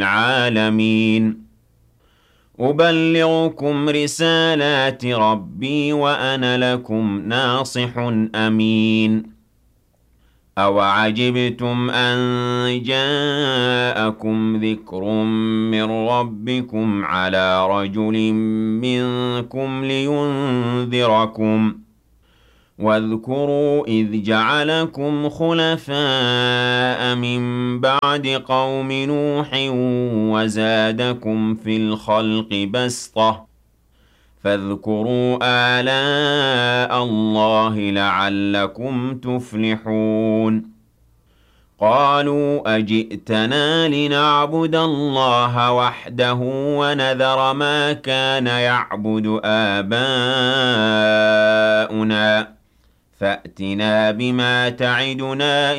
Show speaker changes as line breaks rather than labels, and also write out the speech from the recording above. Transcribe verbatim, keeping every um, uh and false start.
العالمين أبلغكم رسالات ربي وأنا لكم ناصح أمين أَوَعَجِبْتُمْ أَن جَاءَكُمْ ذِكْرٌ مِّن رَّبِّكُمْ عَلَىٰ رَجُلٍ مِّنكُمْ لِيُنذِرَكُمْ ۖ وَاذْكُرُوا إِذْ جَعَلَكُمْ خُلَفَاءَ مِن بَعْدِ قَوْمِ نُوحٍ وَزَادَكُمْ فِي الْخَلْقِ بَسْطَةً ۖ فاذكروا آلاء الله لعلكم تفلحون قالوا أجئتنا لنعبد الله وحده ونذر ما كان يعبد آباؤنا فأتنا بما تعدنا